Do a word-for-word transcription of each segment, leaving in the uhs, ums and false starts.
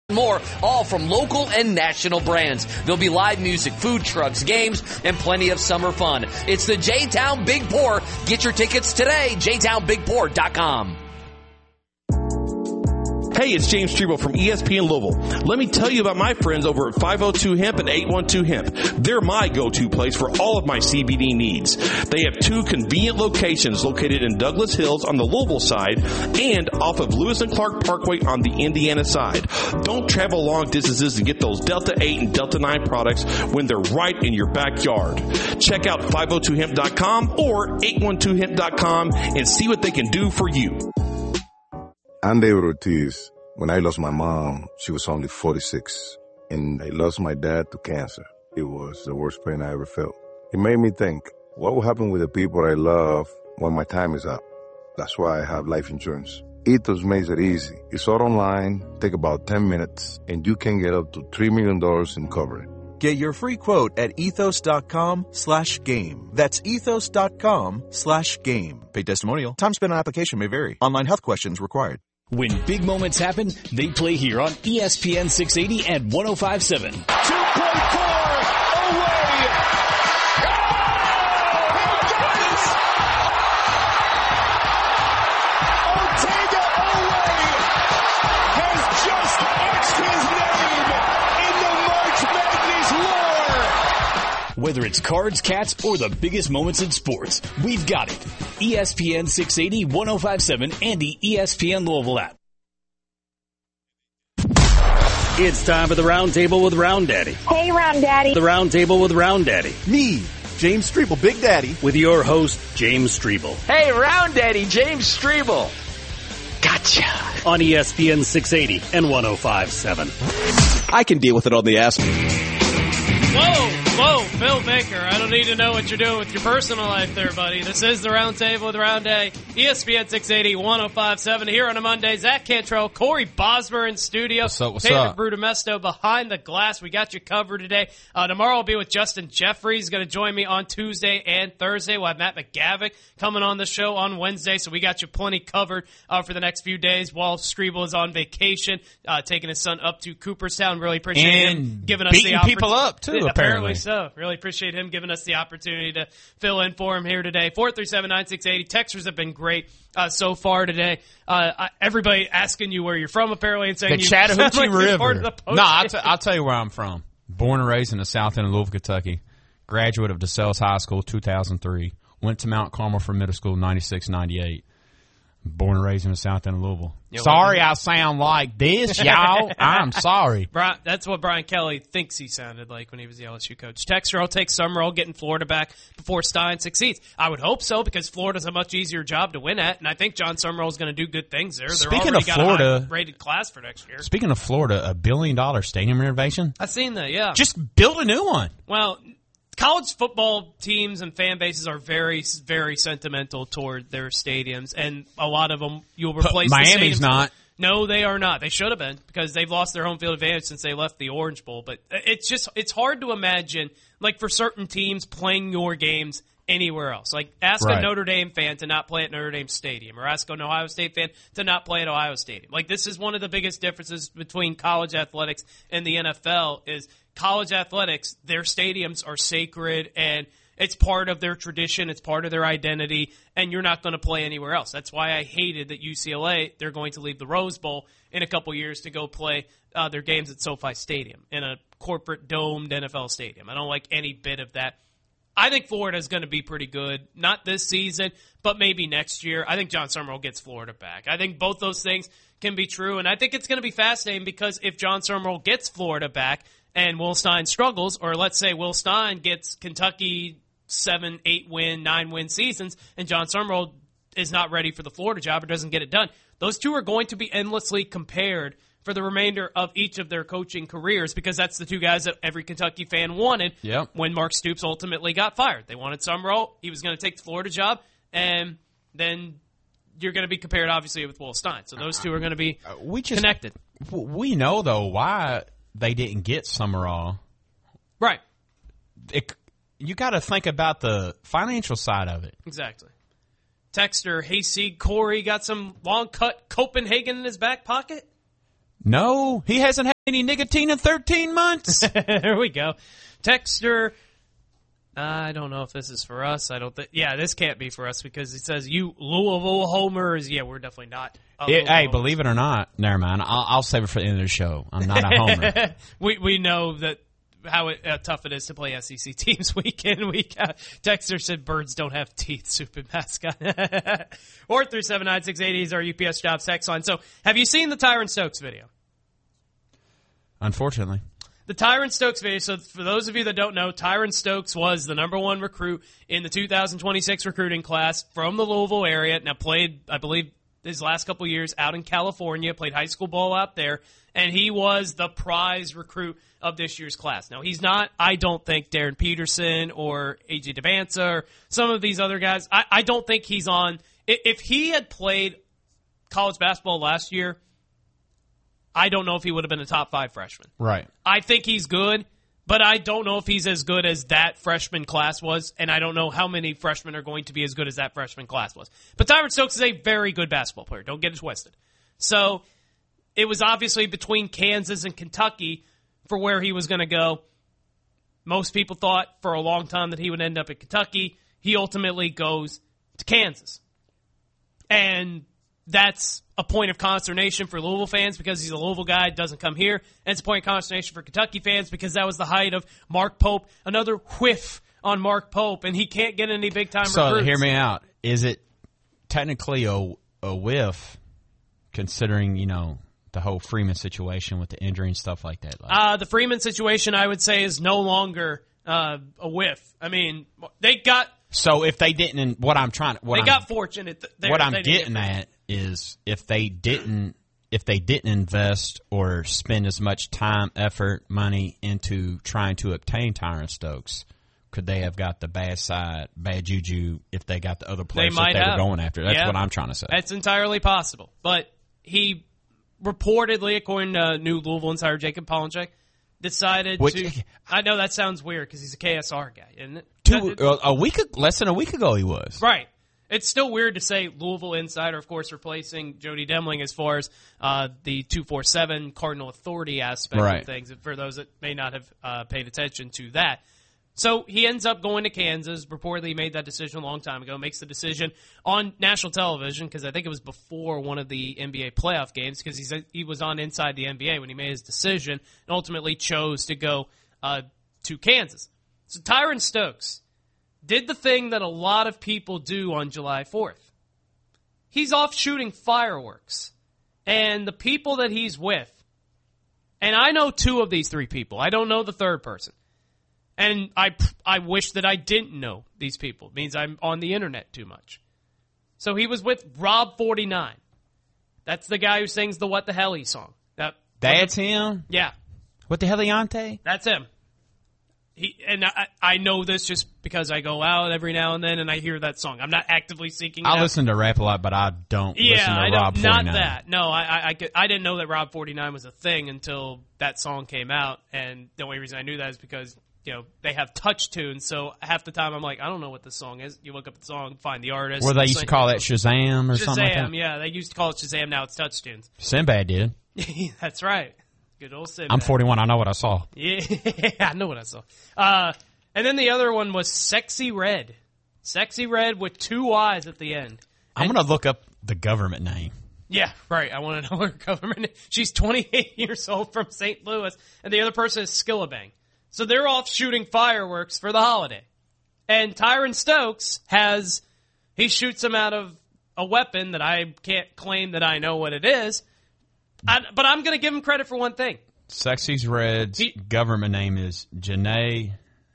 More, all from local and national brands. There'll be live music, food trucks, games, and plenty of summer fun. It's the J-Town Big Pour. Get your tickets today, j town big pour dot com. Hey, it's James Strebel from E S P N Louisville. Let me tell you about my friends over at five oh two hemp and eight one two hemp. They're my go-to place for all of my C B D needs. They have two convenient locations located in Douglas Hills on the Louisville side and off of Lewis and Clark Parkway on the Indiana side. Don't travel long distances to get those Delta eight and Delta nine products when they're right in your backyard. Check out five oh two hemp dot com or eight one two hemp dot com and see what they can do for you. I'm David Ortiz. When I lost my mom, she was only forty-six, and I lost my dad to cancer. It was the worst pain I ever felt. It made me think, what will happen with the people I love when my time is up? That's why I have life insurance. Ethos makes it easy. It's all online, take about ten minutes, and you can get up to three million dollars in coverage. Get your free quote at ethos.com slash game. That's ethos.com slash game. Paid testimonial. Time spent on application may vary. Online health questions required. When big moments happen, they play here on E S P N six eighty and one oh five point seven. two point four away. Ortega Oway has just etched his name in the March Madness lore. Whether it's cards, cats, or the biggest moments in sports, we've got it. E S P N six eighty, one oh five point seven, and the E S P N Louisville app. It's time for the Round Table with Round Daddy. Hey, Round Daddy. The Round Table with Round Daddy. Me, James Strebel, Big Daddy. With your host, James Strebel. Hey, Round Daddy, James Strebel. Gotcha. On E S P N six eighty and one oh five point seven. I can deal with it on the Ask Me. Whoa, whoa, Phil Baker. I don't need to know what you're doing with your personal life there, buddy. This is the Round Table with Round Day. E S P N six eighty, one oh five point seven here on a Monday. Zach Cantrell, Corey Bosmer in studio. What's up, what's Taylor up? Brudemesto behind the glass. We got you covered today. Uh, tomorrow I'll be with Justin Jeffries. He's going to join me on Tuesday and Thursday. We'll have Matt McGavick coming on the show on Wednesday, so we got you plenty covered uh, for the next few days while Strebel is on vacation, uh, taking his son up to Cooperstown. Really appreciate and him giving us the beating opportunity. people up, too, apparently. apparently. so. Really appreciate him giving us the opportunity to fill in for him here today. four three seven, nine six eight zero. Texters have been great uh, so far today. Uh, I, everybody asking you where you're from, apparently, and saying the you Chattahoochee like River. The no, I'll, t- I'll tell you where I'm from. Born and raised in the south end of Louisville, Kentucky. Graduate of DeSales High School, two thousand three. Went to Mount Carmel for middle school, ninety-six ninety-eight. Born and raised in the south end of Louisville. Yeah, sorry I sound like this, y'all. I'm sorry. Brian, that's what Brian Kelly thinks he sounded like when he was the L S U coach. Texter will take Summerall getting Florida back before Stein succeeds. I would hope so, because Florida's a much easier job to win at, and I think John Summerall is going to do good things there. They're Speaking already of Florida, got a high-rated class for next year. Speaking of Florida, a billion dollar stadium renovation. I've seen that, yeah. Just build a new one. Well, college football teams and fan bases are very, very sentimental toward their stadiums, and a lot of them you'll replace. But Miami's the not. No, they are not. They should have been, because they've lost their home field advantage since they left the Orange Bowl. But it's just it's hard to imagine, like, for certain teams playing your games anywhere else. Like, ask right. a Notre Dame fan to not play at Notre Dame Stadium, or ask an Ohio State fan to not play at Ohio Stadium. Like, this is one of the biggest differences between college athletics and the N F L is college athletics, their stadiums are sacred, and it's part of their tradition, it's part of their identity, and you're not going to play anywhere else. That's why I hated that U C L A, they're going to leave the Rose Bowl in a couple years to go play uh, their games at SoFi Stadium, in a corporate domed N F L stadium. I don't like any bit of that. I think Florida is going to be pretty good. Not this season, but maybe next year. I think John Summerall gets Florida back. I think both those things can be true, and I think it's going to be fascinating, because if John Summerall gets Florida back and Will Stein struggles, or let's say Will Stein gets Kentucky seven, eight win, nine win seasons, and John Summerall is not ready for the Florida job or doesn't get it done, those two are going to be endlessly compared for the remainder of each of their coaching careers, because that's the two guys that every Kentucky fan wanted yep. when Mark Stoops ultimately got fired. They wanted Summerall. He was going to take the Florida job, and then you're going to be compared, obviously, with Will Stein. So those two are going to be uh, we just, connected. We know, though, why they didn't get Summerall. Right. It, you got to think about the financial side of it. Exactly. Texter, Hayseed, Corey got some long cut Copenhagen in his back pocket? No, he hasn't had any nicotine in thirteen months. There we go. Texter, I don't know if this is for us. I don't think. Yeah, this can't be for us because it says you Louisville homers. Yeah, we're definitely not. It, hey, believe it or not, never mind. I'll, I'll save it for the end of the show. I'm not a homer. we we know that how, it, how tough it is to play S E C teams week in, week out. Texter said birds don't have teeth, stupid mascot. Or three seven nine six eight zero is our U P S Jobs text line. So have you seen the Tyron Stokes video? Unfortunately. The Tyron Stokes video, so for those of you that don't know, Tyron Stokes was the number one recruit in the two thousand twenty-six recruiting class from the Louisville area. Now played, I believe, his last couple years out in California, played high school ball out there, and he was the prize recruit of this year's class. Now, he's not, I don't think, Darren Peterson or A J Devanza or some of these other guys. I, I don't think he's on. If he had played college basketball last year, I don't know if he would have been a top five freshman. Right. I think he's good, but I don't know if he's as good as that freshman class was, and I don't know how many freshmen are going to be as good as that freshman class was. But Tyron Stokes is a very good basketball player. Don't get it twisted. So it was obviously between Kansas and Kentucky for where he was going to go. Most people thought for a long time that he would end up at Kentucky. He ultimately goes to Kansas. And that's a point of consternation for Louisville fans because he's a Louisville guy, doesn't come here. And it's a point of consternation for Kentucky fans because that was the height of Mark Pope. Another whiff on Mark Pope, and he can't get any big-time so, recruits. So, hear me out. Is it technically a, a whiff considering, you know, the whole Freeman situation with the injury and stuff like that? Like, uh, the Freeman situation, I would say, is no longer uh, a whiff. I mean, they got... So if they didn't, what I'm trying, what they I'm, got fortunate. Th- there, what I'm getting getting at is if they didn't, if they didn't invest or spend as much time, effort, money into trying to obtain Tyron Stokes, could they have got the bad side, bad juju if they got the other players they that they have. were going after? That's yeah. what I'm trying to say. That's entirely possible. But he reportedly, according to new Louisville insider Jacob Polonchek, decided Which, to. I know that sounds weird because he's a K S R guy, isn't it? Two, a week, less than a week ago, he was right. It's still weird to say Louisville insider, of course, replacing Jody Demling as far as uh, the two forty-seven Cardinal Authority aspect right. of things. For those that may not have uh, paid attention to that. So he ends up going to Kansas. Reportedly he made that decision a long time ago. Makes the decision on national television because I think it was before one of the N B A playoff games because he's he was on Inside the N B A when he made his decision and ultimately chose to go uh, to Kansas. So Tyron Stokes did the thing that a lot of people do on July fourth. He's off shooting fireworks. And the people that he's with, and I know two of these three people. I don't know the third person. And I, I wish that I didn't know these people. It means I'm on the internet too much. So he was with Rob forty-nine. That's the guy who sings the What the Helly song. That, That's him? Yeah. What the Heliante? That's him. He and I, I know this just because I go out every now and then and I hear that song. I'm not actively seeking it I out. listen to rap a lot, but I don't yeah, listen to I Rob don't, forty-nine. Not that. No, I I, I, could, I didn't know that Rob forty-nine was a thing until that song came out. And the only reason I knew that is because, you know, they have touch tunes. So half the time I'm like, I don't know what this song is. You look up the song, find the artist. Where they used to call that Shazam or Shazam, something like that? yeah. They used to call it Shazam. Now it's touch tunes. Sinbad did. That's right. Good old Sinbad. I'm forty-one. I know what I saw. Yeah, I know what I saw. Uh, and then the other one was Sexy Red. Sexy Red with two Y's at the end. I'm going to look up the government name. Yeah, right. I want to know her government name. She's twenty-eight years old from Saint Louis, and the other person is Skillabang. So they're off shooting fireworks for the holiday. And Tyron Stokes has, he shoots them out of a weapon that I can't claim that I know what it is. I, but I'm going to give him credit for one thing. Sexy's Red's he, government name is Janae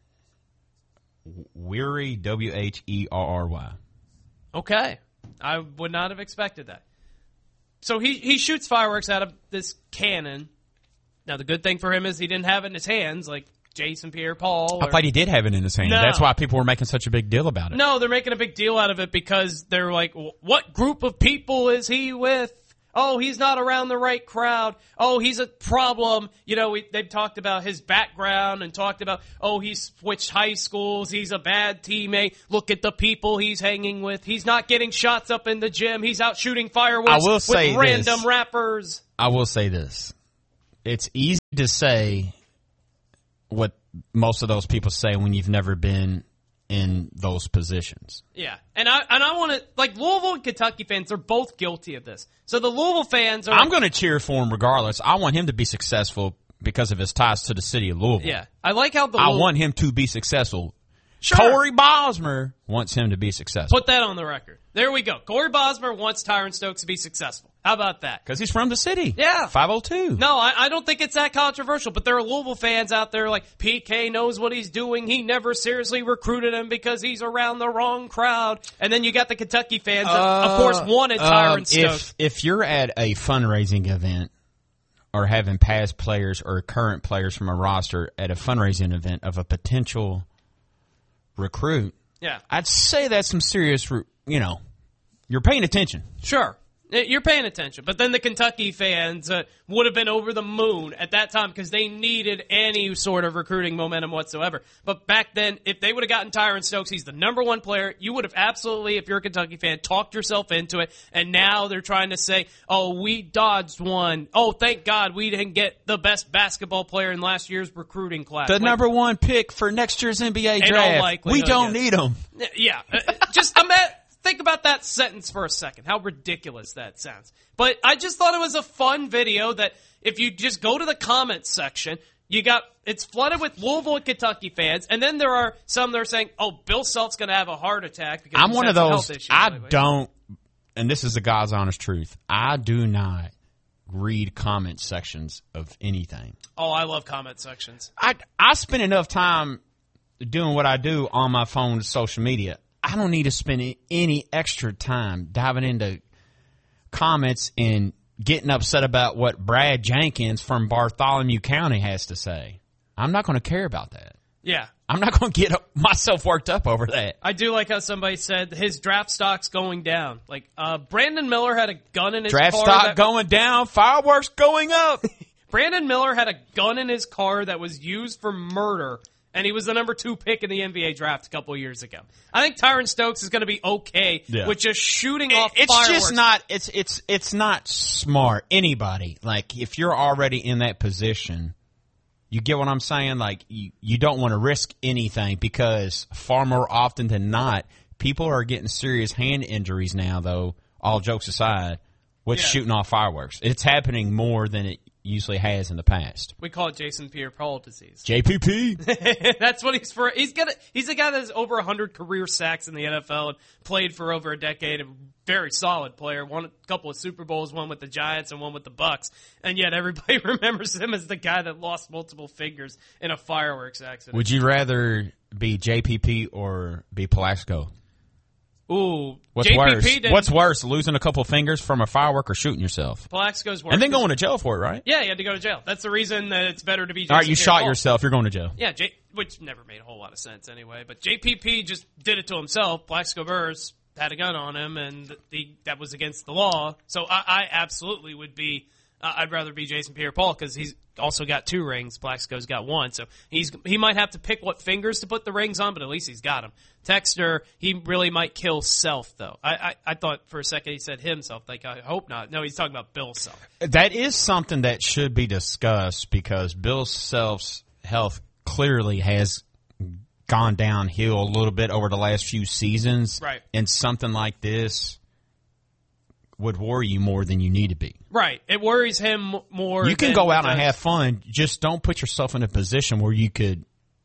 Weary, W H E R R Y. Okay. I would not have expected that. So he, he shoots fireworks out of this cannon. Now, the good thing for him is he didn't have it in his hands like Jason Pierre-Paul. Or, I thought he did have it in his hands. No. That's why people were making such a big deal about it. No, they're making a big deal out of it because they're like, what group of people is he with? Oh, he's not around the right crowd. Oh, he's a problem. You know, we, they've talked about his background and talked about, oh, he's switched high schools. He's a bad teammate. Look at the people he's hanging with. He's not getting shots up in the gym. He's out shooting fireworks I will say with random this. rappers. I will say this. it's easy to say what most of those people say when you've never been in those positions. Yeah, and I and I want to, like, Louisville and Kentucky fans, they're both guilty of this. So the Louisville fans are... I'm going to cheer for him regardless. I want him to be successful because of his ties to the city of Louisville. Yeah, I like how the I Louisville, want him to be successful. Sure. Corey Bosmer wants him to be successful. Put that on the record. There we go. Corey Bosmer wants Tyron Stokes to be successful. How about that? Because he's from the city. Yeah. five oh two. No, I, I don't think it's that controversial, but there are Louisville fans out there like, P K knows what he's doing. He never seriously recruited him because he's around the wrong crowd. And then you got the Kentucky fans that, uh, of course, wanted Tyron um, Stokes. If, if you're at a fundraising event or having past players or current players from a roster at a fundraising event of a potential recruit, yeah, I'd say that's some serious, you know, you're paying attention. Sure. You're paying attention. But then the Kentucky fans uh, would have been over the moon at that time because they needed any sort of recruiting momentum whatsoever. But back then, if they would have gotten Tyron Stokes, he's the number one player, you would have absolutely, if you're a Kentucky fan, talked yourself into it. And now they're trying to say, oh, we dodged one. Oh, thank God we didn't get the best basketball player in last year's recruiting class. The like, number one pick for next year's N B A in all draft. likelihood, We don't yes. need him. Yeah. Uh, just imagine. Think about that sentence for a second, how ridiculous that sounds. But I just thought it was a fun video that if you just go to the comments section, you got it's flooded with Louisville and Kentucky fans, and then there are some that are saying, oh, Bill Self's going to have a heart attack because I'm he's one had of some those, health issues I lately. don't, and this is the God's honest truth, I do not read comment sections of anything. Oh, I love comment sections. I, I spend enough time doing what I do on my phone, social media. I don't need to spend any extra time diving into comments and getting upset about what Brad Jenkins from Bartholomew County has to say. I'm not going to care about that. Yeah. I'm not going to get myself worked up over that. I do like how somebody said his draft stock's going down. Like, uh, Brandon Miller had a gun in his draft car. Draft stock that- going down, fireworks going up. Brandon Miller had a gun in his car that was used for murder, and he was the number two pick in the N B A draft a couple of years ago. I think Tyron Stokes is going to be okay yeah. with just shooting off it's fireworks. It's just not. It's it's it's not smart. Anybody, like, if you're already in that position, you get what I'm saying. Like, you you don't want to risk anything because far more often than not, people are getting serious hand injuries now. Though, all jokes aside, with yeah. shooting off fireworks, it's happening more than it usually has in the past. We call it Jason Pierre-Paul disease. J P P. That's what he's for. He's got. A, he's a guy that has over one hundred career sacks in the N F L and played for over a decade. A very solid player. Won a couple of Super Bowls, one with the Giants and one with the Bucks. And yet everybody remembers him as the guy that lost multiple fingers in a fireworks accident. Would you rather be J P P or be Palaxco? Ooh, what's J P P worse? didn't- What's worse, losing a couple fingers from a firework or shooting yourself? Palaxco's worse. And then going to jail for it, right? Yeah, you had to go to jail. That's the reason that it's better to be Jason All right, you shot Pierre-Paul. yourself. You're going to jail. Yeah, J- which never made a whole lot of sense anyway. But J P P just did it to himself. Plaxico Burress had a gun on him, and the, that was against the law. So I, I absolutely would be. Uh, I'd rather be Jason Pierre-Paul because he's also got two rings. Plaxico's got one, so he's he might have to pick what fingers to put the rings on, but at least he's got them. Texter, he really might kill Self though. I, I I thought for a second he said himself. Like, I hope not. No, he's talking about Bill Self. That is something that should be discussed because Bill Self's health clearly has gone downhill a little bit over the last few seasons. Right. And something like this would worry you more than you need to be. Right. It worries him more. You can than go it out and does. have fun. Just don't put yourself in a position where you could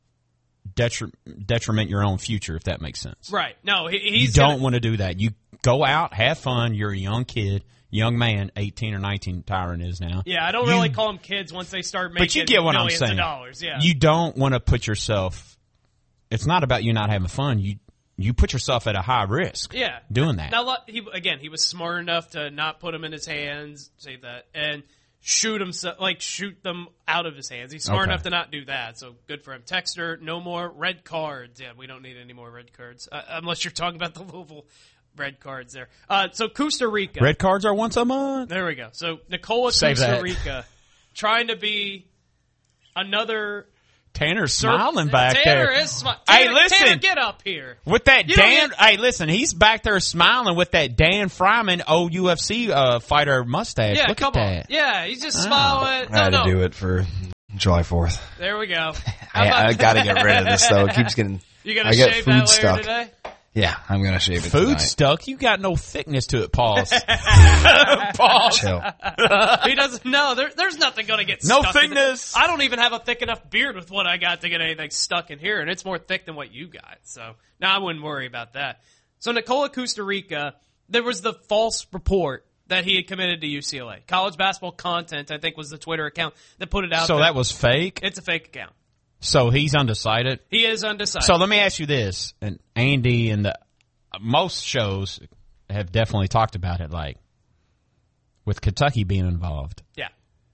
detri- detriment your own future, if that makes sense. Right. No, he, You he's don't gonna, want to do that. You go out, have fun. You're a young kid, young man, eighteen or nineteen, Tyron is now. Yeah, I don't You- really call them kids once they start making But you get what I'm millions saying. of dollars. Yeah. You don't want to put yourself – it's not about you not having fun. You you put yourself at a high risk yeah. doing that. Now, he, again, he was smart enough to not put them in his hands, save that, and shoot himself, like shoot them out of his hands. He's smart Okay. enough to not do that, so good for him. Texter, no more red cards. Yeah, we don't need any more red cards, uh, unless you're talking about the Louisville red cards there. Uh, so Costa Rica. Red cards are once a month. There we go. So Nicola Save Costa that. Rica trying to be another Tanner's Sir, smiling back Tanner there. is smiling. Hey, listen. Tanner, get up here. With that You don't Dan, get- hey, listen, he's back there smiling with that Dan Fryman old U F C uh, fighter mustache. Yeah, Look come at on. that. Yeah, he's just Oh. smiling. I had no, to no. do it for July fourth. There we go. How I, about- I got to get rid of this though. It keeps getting. You gonna I get shave food that later stuck. today? Yeah, I'm gonna shave it Food tonight. stuck? You got no thickness to it, Pause. Pause. Chill. He doesn't know. There, there's nothing going to get No stuck in it. thickness. I don't even have a thick enough beard with what I got to get anything stuck in here, and it's more thick than what you got. So, no, I wouldn't worry about that. So, Nikola Costa Rica, there was the false report that he had committed to U C L A. College Basketball Content, I think, was the Twitter account that put it out So there. that was fake? It's a fake account. So he's undecided? He is undecided. So let me ask you this, and Andy and the most shows have definitely talked about it, like with Kentucky being involved. Yeah.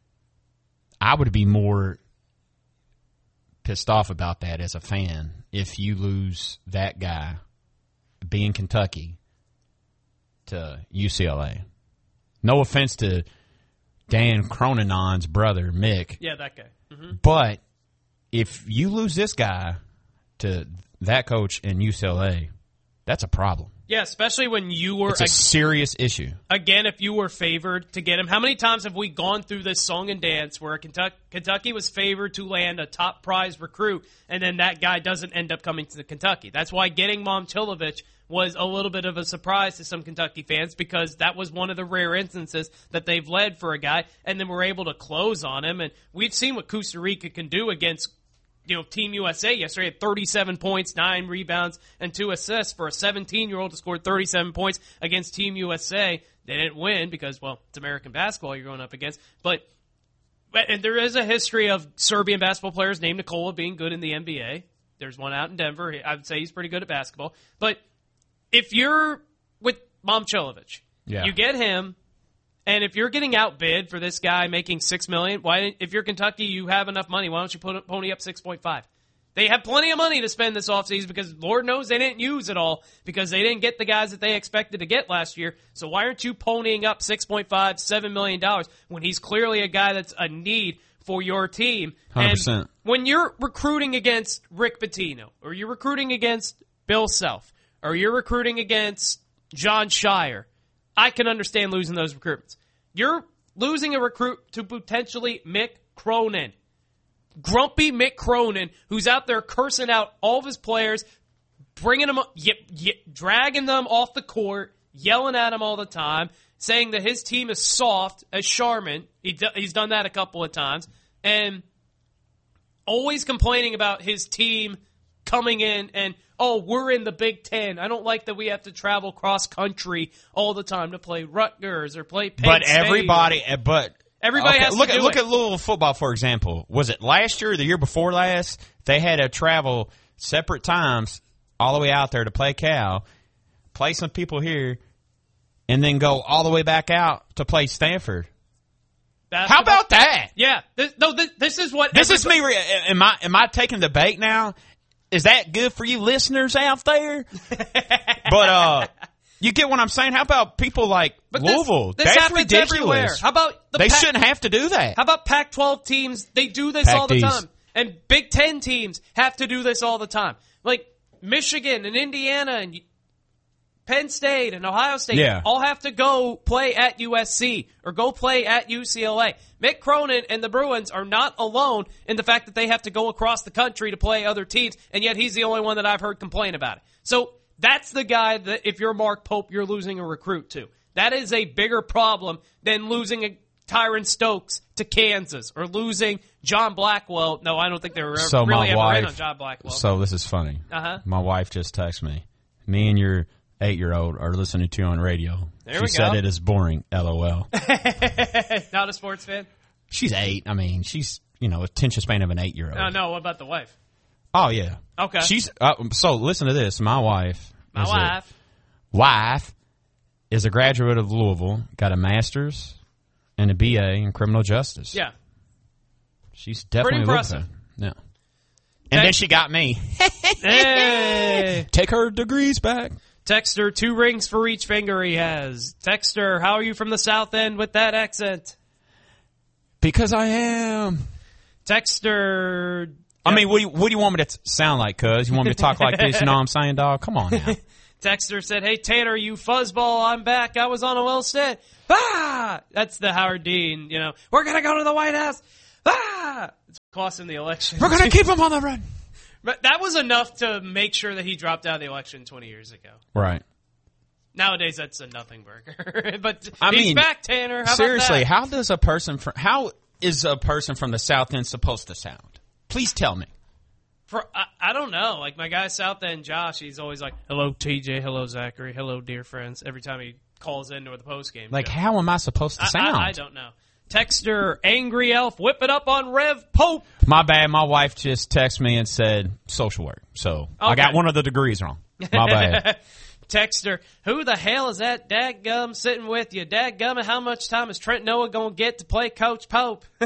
I would be more pissed off about that as a fan if you lose that guy being Kentucky to U C L A. No offense to Dan Cronenon's brother, Mick. Yeah, that guy. Mm-hmm. But if you lose this guy to that coach in U C L A, that's a problem. Yeah, especially when you were It's a serious issue. Again, if you were favored to get him, how many times have we gone through this song and dance where Kentucky, Kentucky was favored to land a top prize recruit, and then that guy doesn't end up coming to Kentucky? That's why getting Momcilovic was a little bit of a surprise to some Kentucky fans, because that was one of the rare instances that they've led for a guy, and then were able to close on him. And we've seen what Costa Rica can do against, you know, Team U S A yesterday. Had thirty-seven points, nine rebounds, and two assists for a seventeen-year-old who scored thirty-seven points against Team U S A. They didn't win because, well, it's American basketball you're going up against. But and there is a history of Serbian basketball players named Nikola being good in the N B A. There's one out in Denver. I would say he's pretty good at basketball. But if you're with Momcilovic, Yeah. you get him. And if you're getting outbid for this guy making six million dollars, why? If you're Kentucky, you have enough money. Why don't you put pony up six point five? They have plenty of money to spend this offseason because Lord knows they didn't use it all because they didn't get the guys that they expected to get last year. So why aren't you ponying up six point five, seven million dollars when he's clearly a guy that's a need for your team? one hundred percent. And when you're recruiting against Rick Pitino, or you're recruiting against Bill Self, or you're recruiting against John Shire, I can understand losing those recruitments. You're losing a recruit to potentially Mick Cronin. Grumpy Mick Cronin, who's out there cursing out all of his players, bringing them, y- y- dragging them off the court, yelling at them all the time, saying that his team is soft as Charmin. He do- he's done that a couple of times. And always complaining about his team coming in and, oh, we're in the Big Ten. I don't like that we have to travel cross country all the time to play Rutgers or play Penn But State. everybody, but Everybody okay, has to look do at look it. at Louisville football, for example. Was it last year or the year before last? They had to travel separate times all the way out there to play Cal, play some people here, and then go all the way back out to play Stanford. Basketball. How about that? Yeah. This, no, this, this is what. This is everybody- me. Re- am I am I taking the bait now? Is that good for you listeners out there? But uh, you get what I'm saying. How about people like But this- Louisville? this That's happens ridiculous. everywhere. How about the they Pac- shouldn't have to do that. How about Pac twelve teams? They do this all the Pac-Ds. time. And Big Ten teams have to do this all the time. Like Michigan and Indiana and Penn State and Ohio State Yeah. all have to go play at U S C or go play at U C L A. Mick Cronin and the Bruins are not alone in the fact that they have to go across the country to play other teams, and yet he's the only one that I've heard complain about it. So that's the guy that if you're Mark Pope, you're losing a recruit to. That is a bigger problem than losing a Tyron Stokes to Kansas or losing John Blackwell. No, I don't think they were So really my ever wife. in on John Blackwell. So this is funny. Uh-huh. My wife just texted me. Me and your eight-year-old are listening to you on radio. There she we said go. it is boring. LOL. Not a sports fan? She's eight. I mean, she's you know attention span of an eight-year-old. Oh, no, what about the wife? Oh yeah. Okay. She's uh, so listen to this. My wife. My is a- wife. wife is a graduate of Louisville. Got a master's and a B A in criminal justice. Yeah. She's definitely Pretty impressive. looking. Yeah. And Okay. then she got me. Hey. Take her degrees back. Texter, two rings for each finger he has. Texter, how are you from the South End with that accent? Because I am. Texter, I mean, what do, you, what do you want me to t- sound like, cuz? You want me to talk like this? You know what I'm saying, dog? Come on now. Texter said, hey, Tanner, you fuzzball, I'm back. I was on a well set. Ah! That's the Howard Dean, you know. We're going to go to the White House. Ah! It's costing the election. We're going to keep him on the run. But that was enough to make sure that he dropped out of the election twenty years ago. Right. Nowadays, that's a nothing burger. But I he's mean, back, Tanner. How seriously, about that? how does a person from, how is a person from the South End supposed to sound? Please tell me. For I, I don't know. Like, my guy South End, Josh, he's always like, hello, T J, hello, Zachary, hello, dear friends, every time he calls into the postgame. Like, show. how am I supposed to sound? I, I, I don't know. Texter, Angry Elf, whip it up on Rev Pope. My bad. My wife just texted me and said social work. So okay. I got one of the degrees wrong. My bad. Texter, who the hell is that dadgum sitting with you? Dadgum, how much time is Trent Noah going to get to play Coach Pope? Well,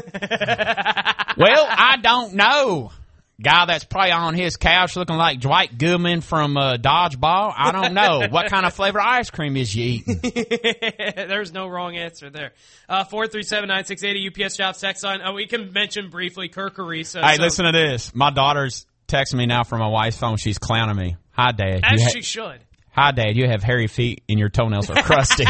I don't know. Guy that's probably on his couch looking like Dwight Goodman from uh, Dodgeball. I don't know. What kind of flavor ice cream is you eating? There's no wrong answer there. Uh, four three seven, nine six eight zero U P S Jobs text line. Uh, we can mention briefly Kirk Ariza. Hey, so. listen to this. My daughter's texting me now from my wife's phone. She's clowning me. Hi, Dad. As you she ha- should. Hi, Dad. You have hairy feet and your toenails are crusty.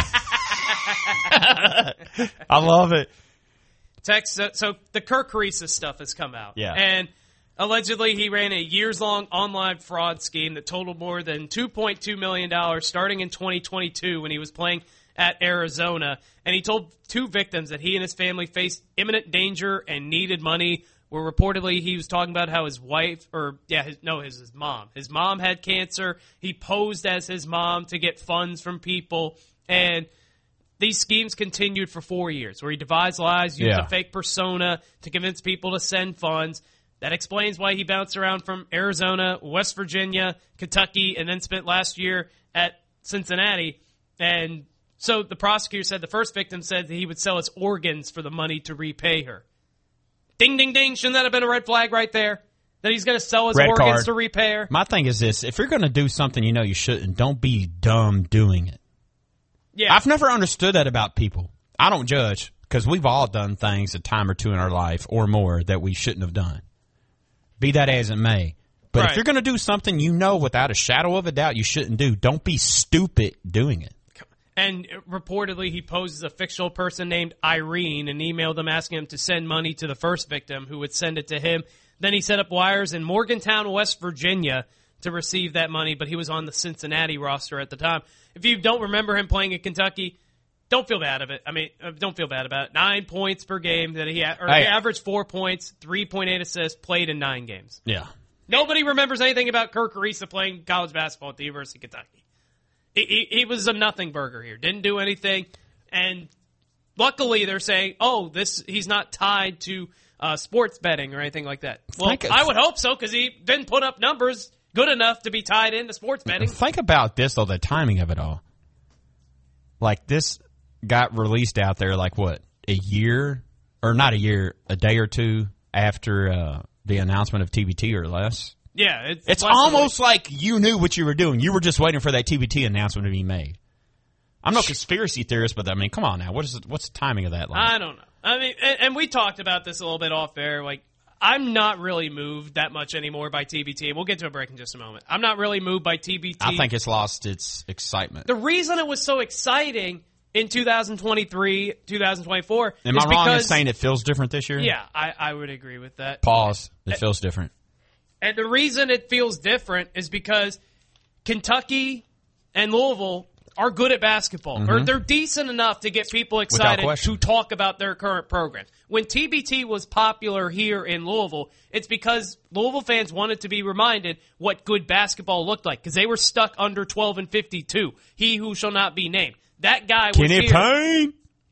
I love it. Text. Uh, so the Kirk Ariza stuff has come out. Yeah. And allegedly, he ran a years-long online fraud scheme that totaled more than two point two million dollars starting in twenty twenty-two when he was playing at Arizona. And he told two victims that he and his family faced imminent danger and needed money, where reportedly he was talking about how his wife, or, yeah, his, no, his, his mom. His mom had cancer. He posed as his mom to get funds from people. And these schemes continued for four years, where he devised lies, used yeah. a fake persona to convince people to send funds. That explains why he bounced around from Arizona, West Virginia, Kentucky, and then spent last year at Cincinnati. And so the prosecutor said the first victim said that he would sell his organs for the money to repay her. Ding, ding, ding. Shouldn't that have been a red flag right there? That he's going to sell his red organs card. to repay her? My thing is this. If you're going to do something you know you shouldn't, don't be dumb doing it. Yeah. I've never understood that about people. I don't judge, because we've all done things a time or two in our life or more that we shouldn't have done. Be that as it may. But right. if you're going to do something you know without a shadow of a doubt you shouldn't do, don't be stupid doing it. And reportedly, he posed as a fictional person named Irene and emailed them asking him to send money to the first victim, who would send it to him. Then he set up wires in Morgantown, West Virginia, to receive that money, but he was on the Cincinnati roster at the time. If you don't remember him playing in Kentucky, don't feel bad of it. I mean, don't feel bad about it. Nine points per game that he had, or hey. he averaged four points, three point eight assists, played in nine games. Yeah. Nobody remembers anything about Kirk Ariza playing college basketball at the University of Kentucky. He, he, he was a nothing burger here. Didn't do anything. And luckily they're saying, oh, this he's not tied to uh, sports betting or anything like that. Well, Think I of, would hope so, because he didn't put up numbers good enough to be tied into sports betting. Think about this, though, the timing of it all. Like, this got released out there, like, what, a year? Or not a year, a day or two after uh, the announcement of T B T or less? Yeah, it's, it's less almost like you knew what you were doing. You were just waiting for that T B T announcement to be made. I'm no conspiracy theorist, but I mean, come on now. What is it, what's the timing of that like? I don't know. I mean, and, and we talked about this a little bit off air. Like, I'm not really moved that much anymore by T B T. We'll get to a break in just a moment. I'm not really moved by T B T. I think it's lost its excitement. The reason it was so exciting in two thousand twenty-three, two thousand twenty-four Am is I wrong because, in saying it feels different this year? Yeah, I, I would agree with that. Pause. It feels different. And the reason it feels different is because Kentucky and Louisville are good at basketball. Mm-hmm. Or they're decent enough to get people excited to talk about their current programs. When T B T was popular here in Louisville, it's because Louisville fans wanted to be reminded what good basketball looked like, because they were stuck under twelve and fifty-two. He who shall not be named. That guy was Kenny here. Payne.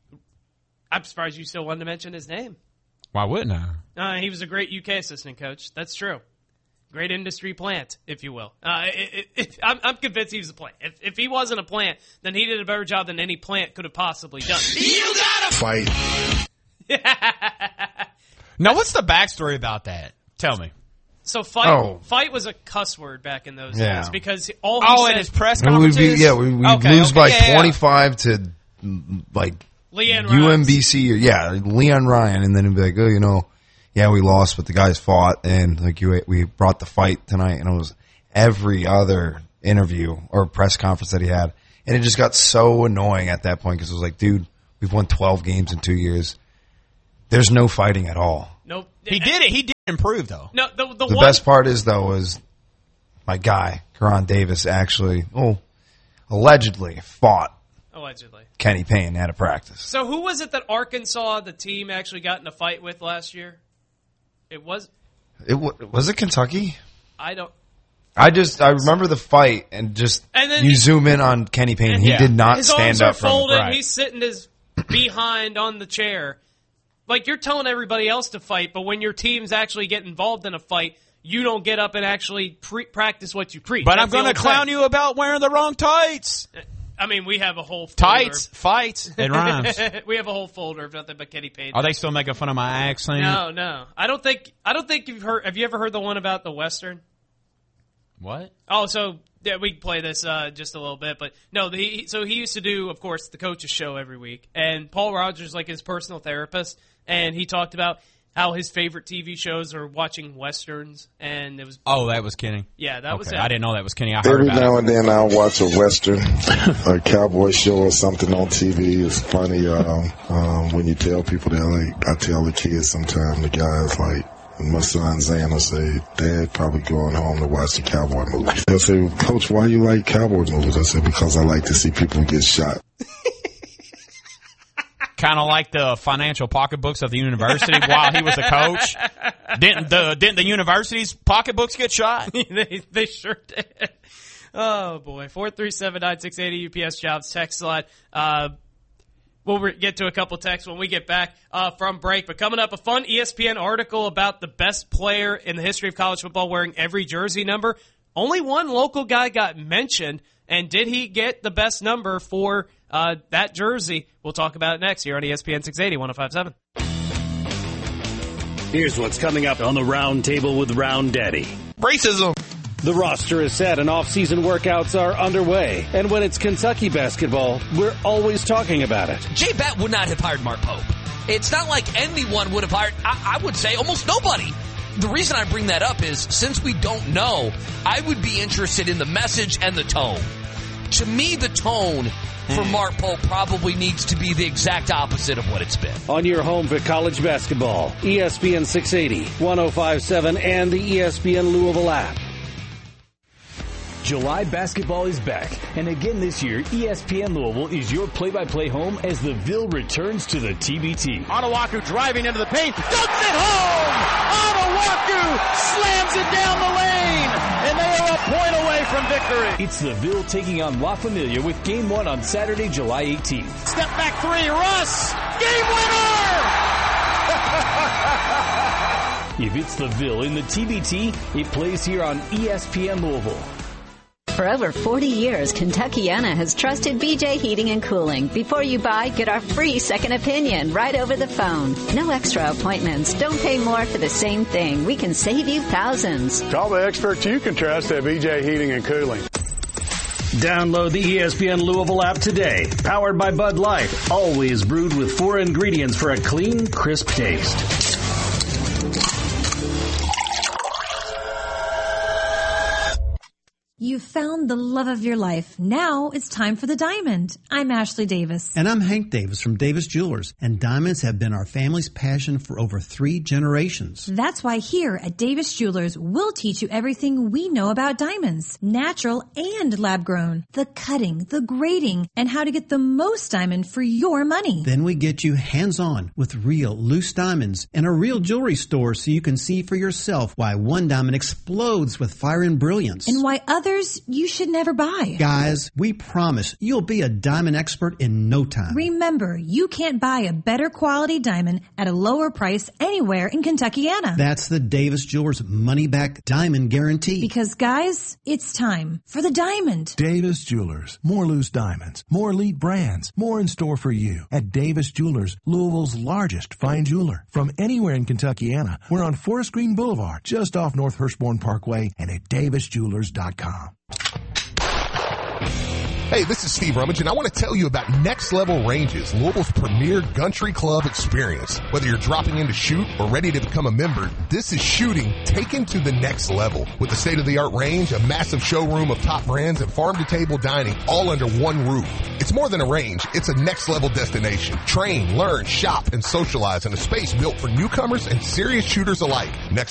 I'm surprised you still wanted to mention his name. Why wouldn't I? Uh, he was a great U K assistant coach. That's true. Great industry plant, if you will. Uh, it, it, it, I'm, I'm convinced he was a plant. If, if he wasn't a plant, then he did a better job than any plant could have possibly done. You gotta fight. Now, what's the backstory about that? Tell me. So fight, Oh. fight was a cuss word back in those Yeah. days because all he Oh, said, at his press And we'd conferences? be, yeah, we, we'd Okay, lose okay, by yeah, yeah. twenty-five to like Leanne U M Rhymes. B C or yeah, Leon Ryan, and then it'd be like, oh, you know, yeah, we lost, but the guys fought, and like you, we brought the fight tonight, and it was every other interview or press conference that he had, and it just got so annoying at that point because it was like, dude, we've won twelve games in two years. There's no fighting at all. Nope. He did it. He did improve, though. No, the, the, the one... best part is, though, was my guy, Karan Davis, actually, oh, allegedly fought Allegedly. Kenny Payne at a practice. So who was it that Arkansas, the team, actually got in a fight with last year? It was... It w- Was it Kentucky? I don't... I just, I remember the fight, and just, and then you he, zoom in on Kenny Payne, he yeah. did not his stand arms up are from folded, right. He's sitting his behind on the chair. Like, you're telling everybody else to fight, but when your teams actually get involved in a fight, you don't get up and actually pre- practice what you preach. But That's I'm going to clown thing. you about wearing the wrong tights. I mean, we have a whole folder. Tights, fights, it rhymes. We have a whole folder of nothing but Kenny Payne. Are they still making fun of my accent? No, no. I don't think. I don't think you've heard. Have you ever heard the one about the Western? What? Oh, so yeah, we can play this uh, just a little bit, but no. The, so he used to do, of course, the coach's show every week, and Paul Rogers like his personal therapist, and he talked about how his favorite T V shows are watching Westerns, and it was... Oh, that was Kenny? Yeah, that okay. was it. I didn't know that was Kenny. I heard Every about now it. and then I'll watch a Western, a cowboy show or something on T V. It's funny um, um, when you tell people that, like, I tell the kids sometimes, the guys, like, my son Zan will say, Dad probably going home to watch the cowboy movie. They'll say, Coach, why you like cowboy movies? I said, because I like to see people get shot. Kind of like the financial pocketbooks of the university while he was a coach. Didn't the didn't the university's pocketbooks get shot? they, they sure did. Oh, boy. four three seven, nine six eight zero U P S Jobs text line. Uh, we'll re- get to a couple texts when we get back uh, from break. But coming up, a fun E S P N article about the best player in the history of college football wearing every jersey number. Only one local guy got mentioned. And did he get the best number for uh, that jersey? We'll talk about it next here on E S P N six eighty, ten fifty-seven. Here's what's coming up on the Round Table with Round Daddy. Racism. The roster is set and off-season workouts are underway. And when it's Kentucky basketball, we're always talking about it. Jay Batt would not have hired Mark Pope. It's not like anyone would have hired, I, I would say almost nobody. The reason I bring that up is, since we don't know, I would be interested in the message and the tone. To me, the tone for Mark Pope probably needs to be the exact opposite of what it's been. On your home for college basketball, E S P N six eighty, ten fifty-seven, and the E S P N Louisville app. July basketball is back, and again this year, E S P N Louisville is your play-by-play home as the Ville returns to the T B T. Onawaku driving into the paint, dunks it home! Onawaku slams it down the lane, and they are a point away from victory. It's the Ville taking on La Familia with Game one on Saturday, July eighteenth. Step back three, Russ! Game winner! If it's the Ville in the T B T, it plays here on E S P N Louisville. For over forty years, Kentuckiana has trusted B J Heating and Cooling. Before you buy, get our free second opinion right over the phone. No extra appointments. Don't pay more for the same thing. We can save you thousands. Call the experts you can trust at B J Heating and Cooling. Download the E S P N Louisville app today. Powered by Bud Light. Always brewed with four ingredients for a clean, crisp taste. You've found the love of your life. Now it's time for the diamond. I'm Ashley Davis. And I'm Hank Davis from Davis Jewelers. And diamonds have been our family's passion for over three generations. That's why here at Davis Jewelers, we'll teach you everything we know about diamonds. Natural and lab grown. The cutting, the grading, and how to get the most diamond for your money. Then we get you hands-on with real loose diamonds and a real jewelry store so you can see for yourself why one diamond explodes with fire and brilliance. And why others you should never buy. Guys, we promise you'll be a diamond expert in no time. Remember, you can't buy a better quality diamond at a lower price anywhere in Kentuckiana. That's the Davis Jewelers money-back diamond guarantee. Because, guys, it's time for the diamond. Davis Jewelers. More loose diamonds. More elite brands. More in store for you at Davis Jewelers, Louisville's largest fine jeweler. From anywhere in Kentuckiana, we're on Forest Green Boulevard, just off North Hurstbourne Parkway, and at davis jewelers dot com. Hey, this is Steve Rummage, and I want to tell you about Next Level Ranges, Louisville's premier country club experience. Whether you're dropping in to shoot or ready to become a member, this is shooting taken to the next level. With a state-of-the-art range, a massive showroom of top brands, and farm-to-table dining all under one roof. It's more than a range. It's a next-level destination. Train, learn, shop, and socialize in a space built for newcomers and serious shooters alike. Next